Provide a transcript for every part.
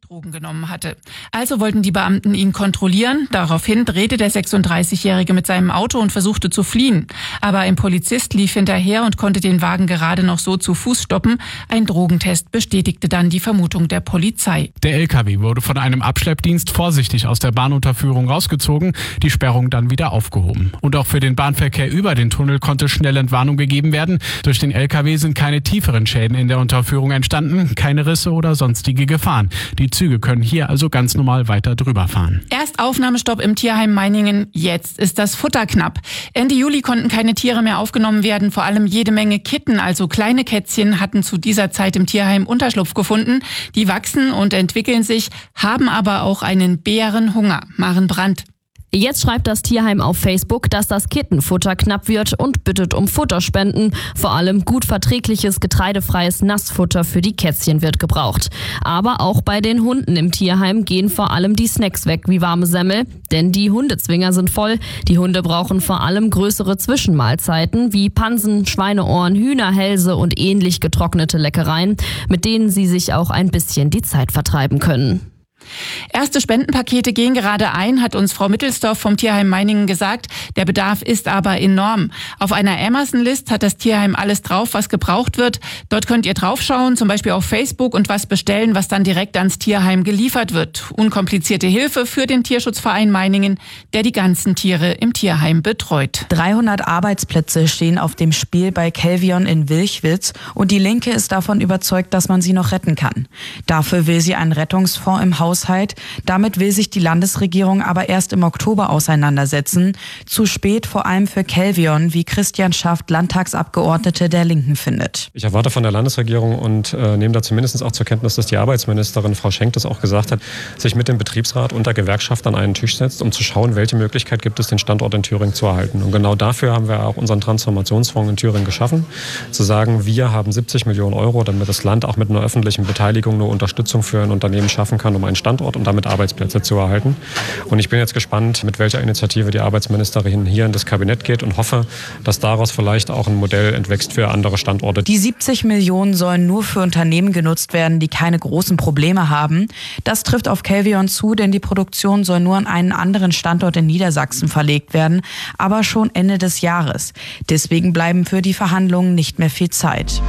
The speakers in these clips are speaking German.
Drogen genommen hatte. Also wollten die Beamten ihn kontrollieren. Daraufhin drehte der 36-Jährige mit seinem Auto und versuchte zu fliehen. Aber ein Polizist lief hinterher und konnte den Wagen gerade noch so zu Fuß stoppen. Ein Drogentest bestätigte dann die Vermutung der Polizei. Der LKW wurde von einem Abschleppdienst vorsichtig aus der Bahnunterführung rausgezogen, die Sperrung dann wieder aufgehoben. Und auch für den Bahnverkehr über den Tunnel konnte schnell Entwarnung gegeben werden. Durch den LKW sind keine tieferen Schäden in der Unterführung entstanden, keine Risse oder sonstige Gefahren. Die Züge können hier also ganz normal weiter drüber fahren. Erst Aufnahmestopp im Tierheim Meiningen, jetzt ist das Futter knapp. Ende Juli konnten keine Tiere mehr aufgenommen werden, vor allem jede Menge Kitten, also kleine Kätzchen, hatten zu dieser Zeit im Tierheim Unterschlupf gefunden. Die wachsen und entwickeln sich, haben aber auch einen Bärenhunger. Maren Brandt. Jetzt schreibt das Tierheim auf Facebook, dass das Kittenfutter knapp wird und bittet um Futterspenden. Vor allem gut verträgliches, getreidefreies Nassfutter für die Kätzchen wird gebraucht. Aber auch bei den Hunden im Tierheim gehen vor allem die Snacks weg wie warme Semmel. Denn die Hundezwinger sind voll. Die Hunde brauchen vor allem größere Zwischenmahlzeiten wie Pansen, Schweineohren, Hühnerhälse und ähnlich getrocknete Leckereien, mit denen sie sich auch ein bisschen die Zeit vertreiben können. Erste Spendenpakete gehen gerade ein, hat uns Frau Mittelsdorf vom Tierheim Meiningen gesagt. Der Bedarf ist aber enorm. Auf einer Amazon-List hat das Tierheim alles drauf, was gebraucht wird. Dort könnt ihr draufschauen, zum Beispiel auf Facebook, und was bestellen, was dann direkt ans Tierheim geliefert wird. Unkomplizierte Hilfe für den Tierschutzverein Meiningen, der die ganzen Tiere im Tierheim betreut. 300 Arbeitsplätze stehen auf dem Spiel bei Kelvion in Wilchwitz und die Linke ist davon überzeugt, dass man sie noch retten kann. Dafür will sie einen Rettungsfonds im Haushalt. Damit will sich die Landesregierung aber erst im Oktober auseinandersetzen. Zu spät vor allem für Kelvion, wie Christian Schaft, Landtagsabgeordnete der Linken, findet. Ich erwarte von der Landesregierung und nehme da zumindest auch zur Kenntnis, dass die Arbeitsministerin Frau Schenk das auch gesagt hat, sich mit dem Betriebsrat und der Gewerkschaft an einen Tisch setzt, um zu schauen, welche Möglichkeit gibt es, den Standort in Thüringen zu erhalten. Und genau dafür haben wir auch unseren Transformationsfonds in Thüringen geschaffen, zu sagen, wir haben 70 Millionen Euro, damit das Land auch mit einer öffentlichen Beteiligung eine Unterstützung für ein Unternehmen schaffen kann, um einen Standort und damit Arbeitsplätze zu erhalten. Und ich bin jetzt gespannt, mit welcher Initiative die Arbeitsministerin hier in das Kabinett geht und hoffe, dass daraus vielleicht auch ein Modell entwächst für andere Standorte. Die 70 Millionen sollen nur für Unternehmen genutzt werden, die keine großen Probleme haben. Das trifft auf Kelvion zu, denn die Produktion soll nur an einen anderen Standort in Niedersachsen verlegt werden, aber schon Ende des Jahres. Deswegen bleiben für die Verhandlungen nicht mehr viel Zeit.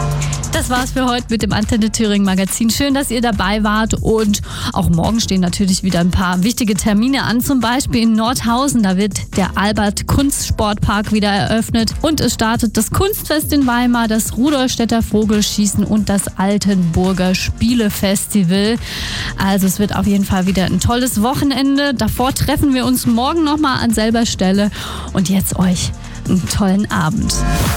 Das war's für heute mit dem Antenne Thüringen Magazin. Schön, dass ihr dabei wart, und auch morgen stehen natürlich wieder ein paar wichtige Termine an. Zum Beispiel in Nordhausen, da wird der Albert Kunstsportpark wieder eröffnet und es startet das Kunstfest in Weimar, das Rudolstädter Vogelschießen und das Altenburger Spielefestival. Also es wird auf jeden Fall wieder ein tolles Wochenende. Davor treffen wir uns morgen nochmal an selber Stelle, und jetzt euch einen tollen Abend.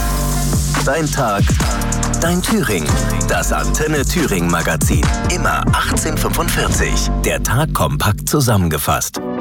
Dein Tag, dein Thüringen. Das Antenne Thüringen Magazin. Immer 18:45. Der Tag kompakt zusammengefasst.